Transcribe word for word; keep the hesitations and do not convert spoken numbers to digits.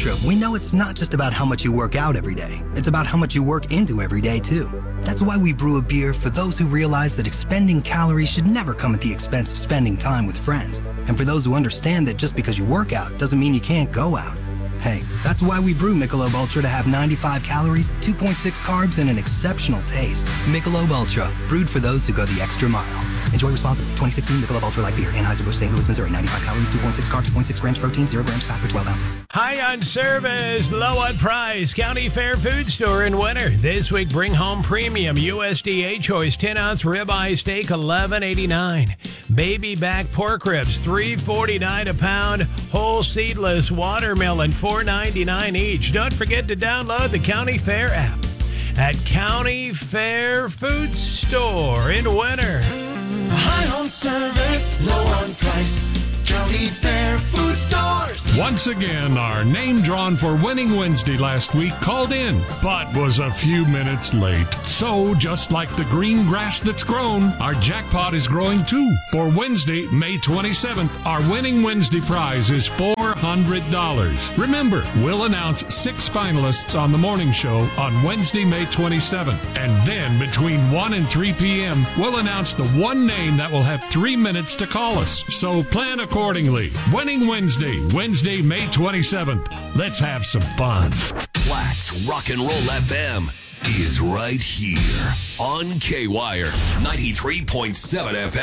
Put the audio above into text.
Ultra, we know it's not just about how much you work out every day. It's about how much you work into every day, too. That's why we brew a beer for those who realize that expending calories should never come at the expense of spending time with friends. And for those who understand that just because you work out doesn't mean you can't go out. Hey, that's why we brew Michelob Ultra to have ninety-five calories, two point six carbs, and an exceptional taste. Michelob Ultra, brewed for those who go the extra mile. Enjoy responsibly. twenty sixteen Michelob Ultra Light Beer. Anheuser-Busch, Saint Louis, Missouri. ninety-five calories, two point six carbs, zero point six grams protein, zero grams fat per twelve ounces. High on service, low on price. County Fair Food Store in winter. This week, bring home premium U S D A choice ten ounce ribeye steak, eleven eighty-nine. Baby back pork ribs, three forty-nine a pound. Whole seedless watermelon, four ninety-nine each. Don't forget to download the County Fair app at County Fair Food Store in winter. High on service, low on price. County Fair Food Stores. Once again, our name drawn for Winning Wednesday last week called in, but was a few minutes late. So, just like the green grass that's grown, our jackpot is growing too. For Wednesday, May twenty-seventh, our Winning Wednesday prize is four hundred dollars. Remember, we'll announce six finalists on the morning show on Wednesday, May twenty-seventh. And then, between one and three p.m., we'll announce the one name that will have three minutes to call us. So plan accordingly. Winning Wednesday, Wednesday, May twenty-seventh. Let's have some fun. Platts Rock and Roll F M is right here on K-Wire ninety-three point seven F M.